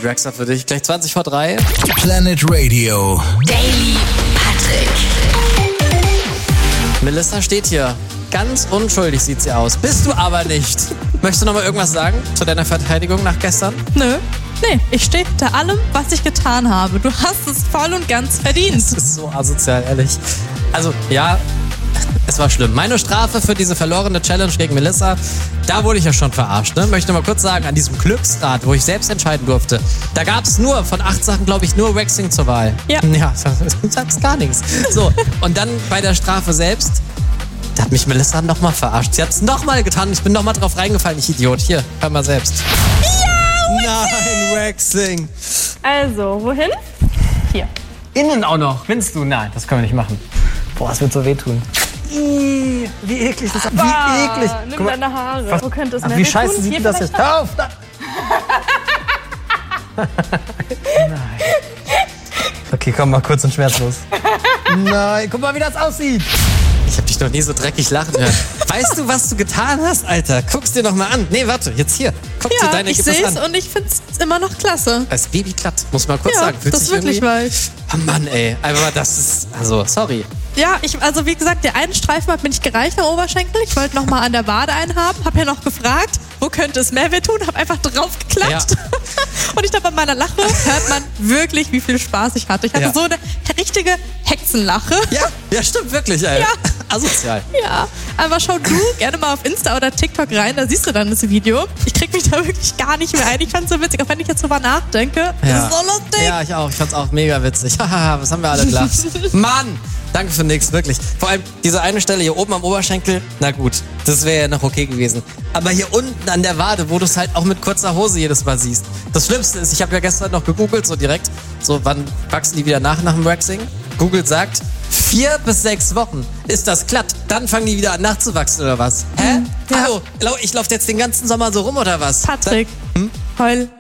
Dragster für dich. Gleich 20 vor 3. Planet Radio. Daily Patrick. Melissa steht hier. Ganz unschuldig sieht sie aus. Bist du aber nicht. Möchtest du noch mal irgendwas sagen zu deiner Verteidigung nach gestern? Nö. Nee, ich stehe hinter allem, was ich getan habe. Du hast es voll und ganz verdient. Das ist so asozial, ehrlich. Also, ja, es war schlimm. Meine Strafe für diese verlorene Challenge gegen Melissa, da wurde ich ja schon verarscht. Ne? Möchte mal kurz sagen, an diesem Glücksrad, wo ich selbst entscheiden durfte, da gab es nur, von 8 Sachen, glaube ich, nur Waxing zur Wahl. Ja. Ja, du sagst gar nichts. So, und dann bei der Strafe selbst, da hat mich Melissa nochmal verarscht. Sie hat es nochmal getan. Ich bin nochmal drauf reingefallen, ich Idiot. Hier, hör mal selbst. Ja, Nein, Waxing. Also, wohin? Hier. Innen auch noch. Findest du? Nein, das können wir nicht machen. Boah, es wird so wehtun. Wie eklig das ist. Wie eklig. Nimm Guck mal, deine Haare. was- Wo könnte es Ach, mehr wie wehtun? scheiße sieht Hier das jetzt? vielleicht? Hör auf! Da. Nein. Okay, komm mal kurz und schmerzlos. Nein, guck mal, wie das aussieht. Ich hab dich noch nie so dreckig lachen hören. Weißt du, was du getan hast, Alter? Guck's dir noch mal an. Nee, warte, jetzt hier. Guck dir ja, deine ich Ergebnisse sehe es an. und ich finde es immer noch klasse. Als Baby glatt, muss man kurz Ja, sagen. Fühlt das sich ist wirklich irgendwie... weich. Oh Mann, ey. Aber das ist... Also, sorry. Ja, also wie gesagt, der einen Streifen hat mir nicht gereicht am Oberschenkel. Ich wollte noch mal an der Wade einen haben. Hab ja noch gefragt, wo könnte es mehr wehtun. Hab einfach drauf geklatscht. Ja. Und ich glaube, bei meiner Lache hört man wirklich, wie viel Spaß ich hatte. Ich hatte Ja. so eine richtige Hexenlache. Ja, stimmt wirklich, ey. Ja. Asozial. Ja, aber schau du gerne mal auf Insta oder TikTok rein, da siehst du dann das Video. Ich krieg mich da wirklich gar nicht mehr ein. Ich fand's so witzig, auch wenn ich jetzt drüber nachdenke. Ja. Das ist so lustig. Ja, ich auch. Ich fand's auch mega witzig. Haha, was haben wir alle gelacht. Mann! Danke für nix, wirklich. Vor allem diese eine Stelle hier oben am Oberschenkel, na gut, das wäre ja noch okay gewesen. Aber hier unten an der Wade, wo du es halt auch mit kurzer Hose jedes Mal siehst. Das Schlimmste ist, ich habe ja gestern noch gegoogelt, so direkt, so wann wachsen die wieder nach dem Waxing? Google sagt, 4 bis 6 Wochen ist das glatt. Dann fangen die wieder an nachzuwachsen oder was? Hä? Ja. Hallo, ich laufe jetzt den ganzen Sommer so rum oder was? Patrick, heul